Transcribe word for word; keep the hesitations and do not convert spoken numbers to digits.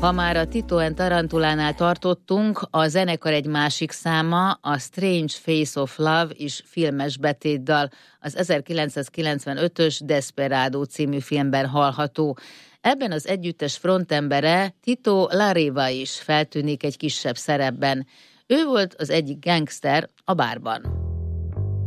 Ha már a Tito and Tarantulánál tartottunk, a zenekar egy másik száma, a Strange Face of Love is filmes betétdal, az ezerkilencszázkilencvenötös Desperado című filmben hallható. Ebben az együttes frontembere, Tito Larriva is feltűnik egy kisebb szerepben. Ő volt az egyik gangster a bárban.